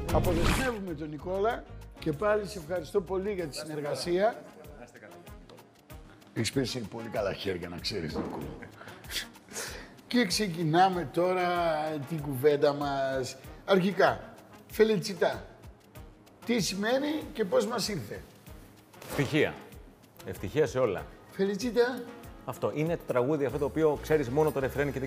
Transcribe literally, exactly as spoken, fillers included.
Αποδεσμεύουμε τον Νικόλα και πάλι σε ευχαριστώ πολύ για τη συνεργασία. Έχεις πέσει πολύ καλά χέρια, να ξέρεις, Νικόλα. Και ξεκινάμε τώρα την κουβέντα μας. Αρχικά, φελιτσιτά. Τι σημαίνει και πώς μας ήρθε. Ευτυχία. Ευτυχία σε όλα. Φελιτσίτα. Αυτό είναι το τραγούδι αυτό το οποίο ξέρεις μόνο το ρεφρέν και